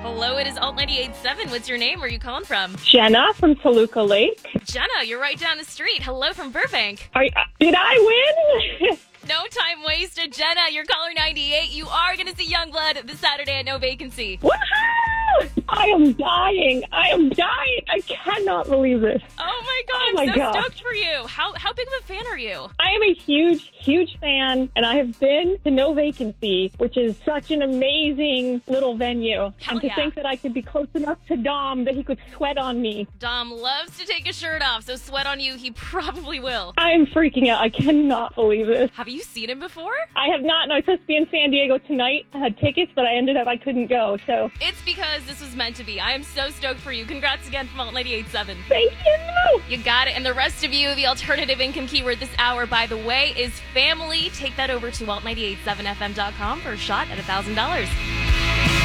Hello, it is Alt 98.7. What's your name? Where are you calling from? Jenna from Toluca Lake. Jenna, you're right down the street. Hello from Burbank. Did I win? No time wasted. Jenna, you're caller 98. You are going to see Youngblood this Saturday at No Vacancy. Woohoo! I am dying. I cannot believe this. Oh my God, Oh my I'm so gosh. stoked for you. How big of a fan are you? I am a huge fan, and I have been to No Vacancy, which is such an amazing little venue. Hell and to yeah. think that I could be close enough to Dom that he could sweat on me. Dom loves to take his shirt off, so sweat on you, he probably will. I am freaking out. I cannot believe this. Have you seen him before? I have not, and I was supposed to be in San Diego tonight. I had tickets, but I couldn't go, so It's because this was meant to be. I am so stoked for you. Congrats again from Alt 98.7. thank you! You got it. And the rest of you, the alternative income keyword this hour, by the way, is family. Take that over to alt987fm.com for a shot at $1,000.